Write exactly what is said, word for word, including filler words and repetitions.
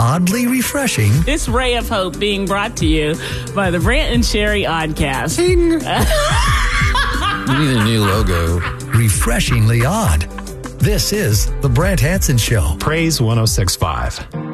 oddly refreshing. This ray of hope being brought to you by the Brant and Sherry Oddcast. You need a new logo. Refreshingly odd. This is The Brant Hanson Show. Praise one oh six point five.